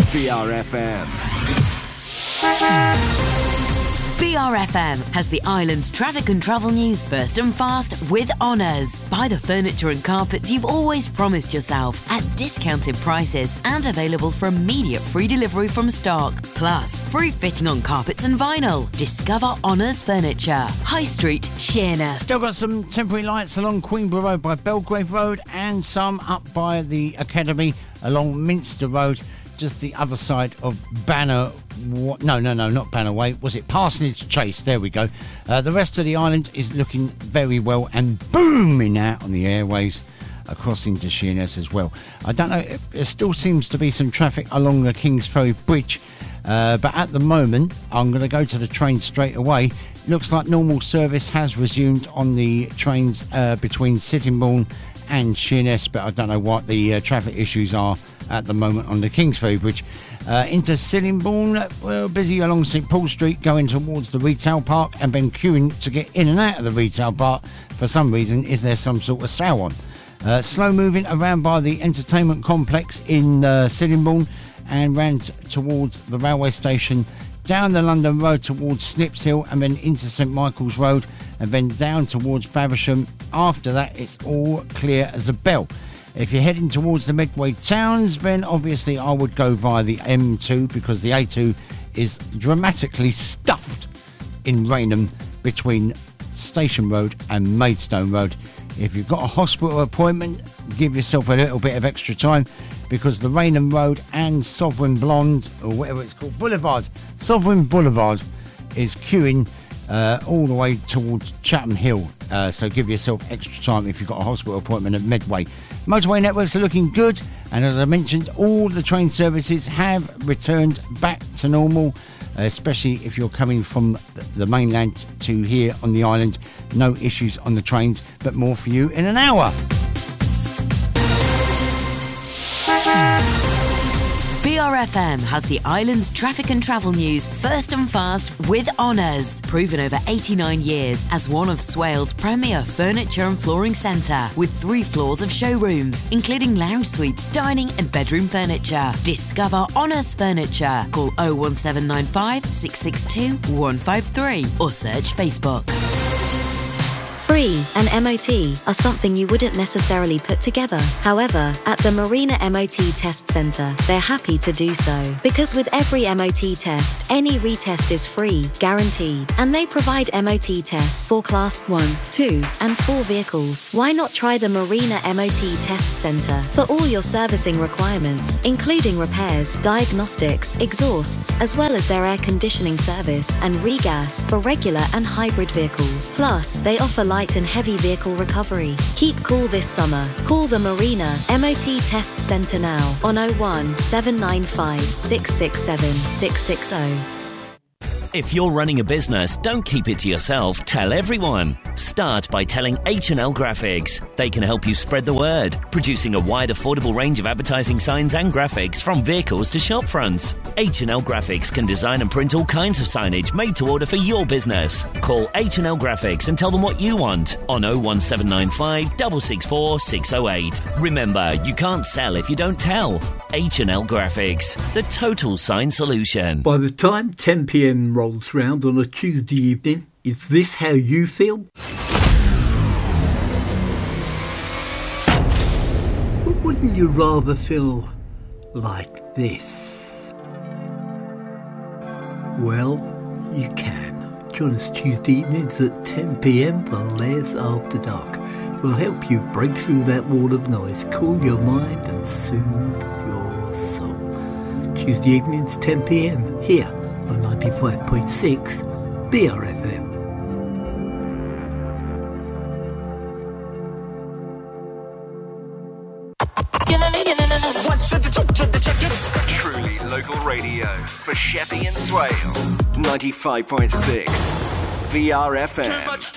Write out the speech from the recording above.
BRFM. BRFM has the island's traffic and travel news first and fast with Honours. Buy the furniture and carpets you've always promised yourself at discounted prices and available for immediate free delivery from stock. Plus, free fitting on carpets and vinyl. Discover Honours Furniture. High Street, Sheerness. Still got some temporary lights along Queenborough Road by Belgrave Road and some up by the Academy along Minster Road. Just the other side of Banner... No, not Banner Way. Was it Parsonage Chase? There we go. The rest of the island is looking very well and booming out on the airwaves across into Sheerness as well. I don't know, there still seems to be some traffic along the Kingsferry Bridge, but at the moment, I'm going to go to the train straight away. Looks like normal service has resumed on the trains between Sittingbourne and Sheerness, but I don't know what the traffic issues are at the moment on the Kingsferry Bridge. Into Sittingbourne, we're busy along St Paul Street going towards the retail park and been queuing to get in and out of the retail park. For some reason, is there some sort of sale on? Slow moving around by the entertainment complex in Sittingbourne and round towards the railway station, down the London Road towards Snips Hill and then into St Michael's Road and then down towards Faversham. After that, it's all clear as a bell. If you're heading towards the Medway towns, then obviously I would go via the M2 because the A2 is dramatically stuffed in Rainham between Station Road and Maidstone Road. If you've got a hospital appointment, give yourself a little bit of extra time because the Rainham Road and Sovereign Blonde, or whatever it's called, Sovereign Boulevard is queuing all the way towards Chatham Hill. So give yourself extra time if you've got a hospital appointment at Medway. Motorway networks are looking good, and as I mentioned, all the train services have returned back to normal, especially if you're coming from the mainland to here on the island. No issues on the trains, but more for you in an hour. BRFM has the island's traffic and travel news first and fast with Honours. Proven over 89 years as one of Swale's premier furniture and flooring centre with 3 floors of showrooms, including lounge suites, dining and bedroom furniture. Discover Honours Furniture. Call 01795 662 153 or search Facebook. Free and MOT are something you wouldn't necessarily put together. However, at the Marina MOT Test Centre, they're happy to do so. Because with every MOT test, any retest is free, guaranteed. And they provide MOT tests for Class 1, 2 and 4 vehicles. Why not try the Marina MOT Test Centre for all your servicing requirements, including repairs, diagnostics, exhausts, as well as their air conditioning service and regas for regular and hybrid vehicles. Plus, they offer light and heavy vehicle recovery. Keep cool this summer. Call the Marina MOT Test Centre now on 01 795 667 660. If you're running a business, don't keep it to yourself. Tell everyone. Start by telling H&L Graphics. They can help you spread the word, producing a wide, affordable range of advertising signs and graphics from vehicles to shop fronts. H&L Graphics can design and print all kinds of signage made to order for your business. Call H&L Graphics and tell them what you want on 01795 664 608. Remember, you can't sell if you don't tell. H&L Graphics, the total sign solution. By the time 10 p.m. rolls round on a Tuesday evening, is this how you feel? Or wouldn't you rather feel like this? Well, you can. Join us Tuesday evenings at 10 p.m. for Les After Dark. We'll help you break through that wall of noise, cool your mind and soothe your soul. Tuesday evenings 10 p.m. here on 95.6 BRFM. Truly local radio for Sheppey and Swale. 95.6 BRFM.